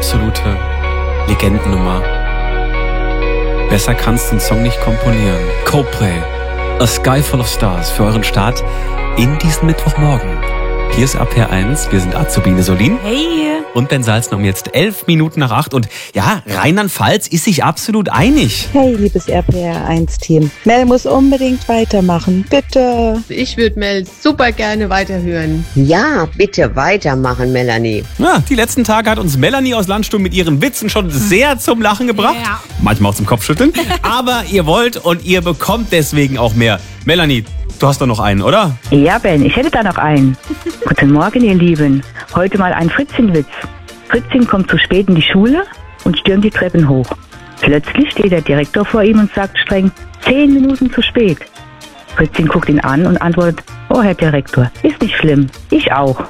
absolute Legendennummer. Besser kannst du einen Song nicht komponieren. Coldplay, A Sky Full of Stars für euren Start in diesen Mittwochmorgen. Hier ist RPR1, wir sind Azubine Solin. Hey. Und Ben Salzner um jetzt 11 Minuten nach 8. Und ja, Rheinland-Pfalz ist sich absolut einig. Hey, liebes RPR1-Team. Mel muss unbedingt weitermachen, bitte. Ich würde Mel super gerne weiterhören. Ja, bitte weitermachen, Melanie. Ja, die letzten Tage hat uns Melanie aus Landstuhl mit ihren Witzen schon sehr zum Lachen gebracht. Ja. Manchmal auch zum Kopfschütteln. Aber ihr wollt und ihr bekommt deswegen auch mehr. Melanie, du hast doch noch einen, oder? Ja, Ben, ich hätte da noch einen. Guten Morgen, ihr Lieben. Heute mal ein Fritzchen-Witz. Fritzchen kommt zu spät in die Schule und stürmt die Treppen hoch. Plötzlich steht der Direktor vor ihm und sagt streng, 10 Minuten zu spät. Fritzchen guckt ihn an und antwortet, oh, Herr Direktor, ist nicht schlimm. Ich auch.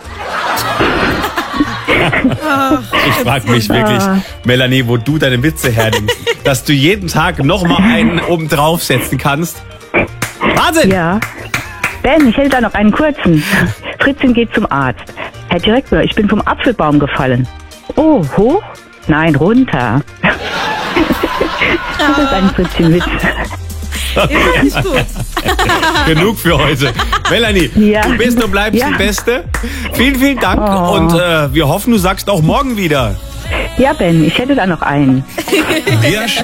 Ich frage mich wirklich, Melanie, wo du deine Witze hernimmst. Dass du jeden Tag noch mal einen oben draufsetzen kannst. Wahnsinn! Ja. Ben, ich hätte da noch einen kurzen. Fritzchen geht zum Arzt. Herr Direktor, ich bin vom Apfelbaum gefallen. Oh, hoch? Nein, runter. Das ist ein Fritzchen-Witz. Ist nicht gut. Genug für heute. Melanie, Ja. du bist und bleibst Ja. die Beste. Vielen, vielen Dank. Oh. Und wir hoffen, du sagst auch morgen wieder. Ja, Ben, ich hätte da noch einen. Wir